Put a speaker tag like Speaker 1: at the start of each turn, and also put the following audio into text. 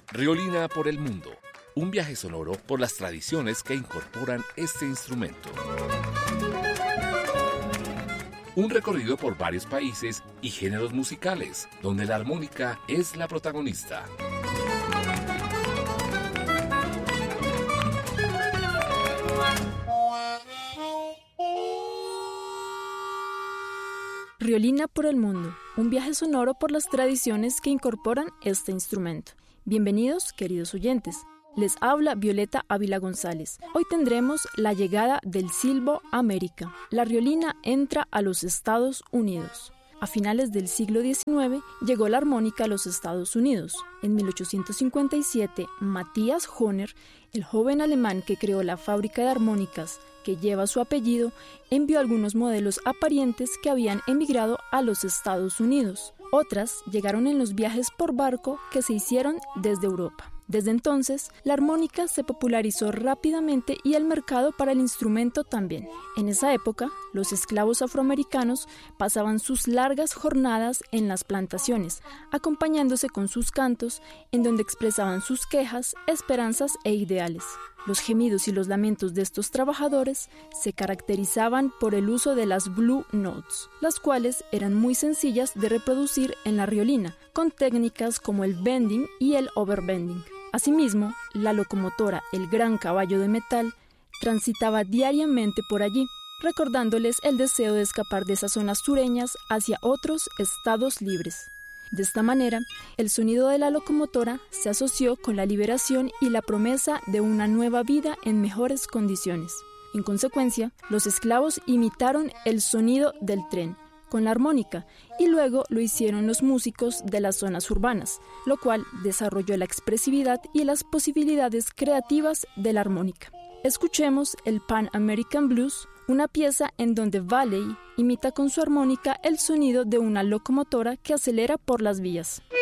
Speaker 1: Riolina por el mundo, un viaje sonoro por las tradiciones que incorporan este instrumento. Un recorrido por varios países y géneros musicales, donde la armónica es la protagonista.
Speaker 2: Riolina por el mundo, un viaje sonoro por las tradiciones que incorporan este instrumento. Bienvenidos, queridos oyentes. Les habla Violeta Ávila González. Hoy tendremos la llegada del silbo a América. La riolina entra a los Estados Unidos. A finales del siglo XIX llegó la armónica a los Estados Unidos. En 1857, Matthias Hohner, el joven alemán que creó la fábrica de armónicas que lleva su apellido, envió algunos modelos a parientes que habían emigrado a los Estados Unidos. Otras llegaron en los viajes por barco que se hicieron desde Europa. Desde entonces, la armónica se popularizó rápidamente y el mercado para el instrumento también. En esa época, los esclavos afroamericanos pasaban sus largas jornadas en las plantaciones, acompañándose con sus cantos, en donde expresaban sus quejas, esperanzas e ideales. Los gemidos y los lamentos de estos trabajadores se caracterizaban por el uso de las blue notes, las cuales eran muy sencillas de reproducir en la riolina, con técnicas como el bending y el overbending. Asimismo, la locomotora, el gran caballo de metal, transitaba diariamente por allí, recordándoles el deseo de escapar de esas zonas sureñas hacia otros estados libres. De esta manera, el sonido de la locomotora se asoció con la liberación y la promesa de una nueva vida en mejores condiciones. En consecuencia, los esclavos imitaron el sonido del tren con la armónica y luego lo hicieron los músicos de las zonas urbanas, lo cual desarrolló la expresividad y las posibilidades creativas de la armónica. Escuchemos el Pan American Blues, una pieza en donde Valley imita con su armónica el sonido de una locomotora que acelera por las vías.